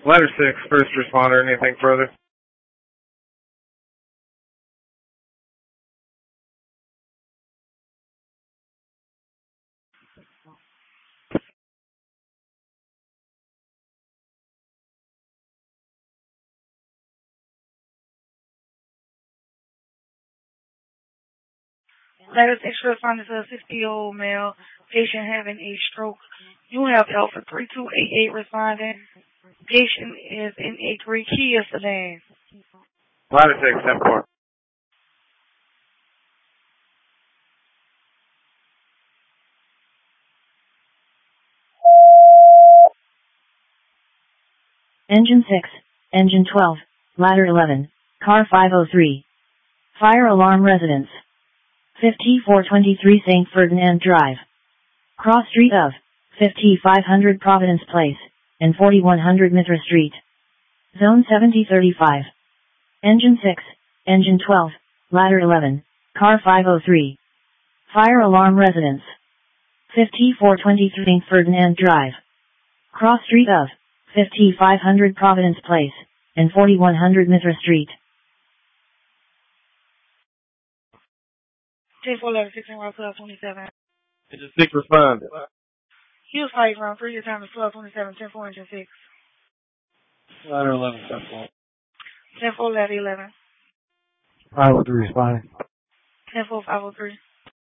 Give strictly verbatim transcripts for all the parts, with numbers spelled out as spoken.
Ladder six, first responder, anything further? Ladder six responding to a sixty-year-old male patient having a stroke. You have Alpha three two eight eight responding. Patient is in a three Kia sedan. Ladder six, ten four. Engine six, Engine twelve, Ladder eleven, Car five oh three. Fire alarm residence. fifty-four twenty-three Saint Ferdinand Drive. Cross street of fifty-five hundred Providence Place and forty-one hundred Mithra Street. Zone seventy thirty-five. Engine six, Engine twelve, Ladder eleven, Car five oh three. Fire alarm residence. fifty-four twenty-three Saint Ferdinand Drive. Cross street of fifty-five hundred Providence Place and forty-one hundred Mithra Street. ten four eleven sixteen Route twelve twenty-seven. Engine six responded. Hughes Flight Ground three, your time is twelve twenty-seven, ten four Engine six. Ladder eleven, ten four. ten four Ladder eleven. five oh three responding. ten four five oh three.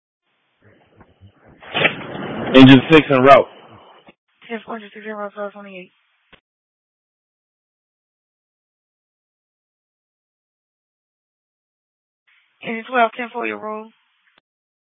Engine six en route. ten four Engine six Route twelve twenty-eight. Engine twelve, ten four your roll.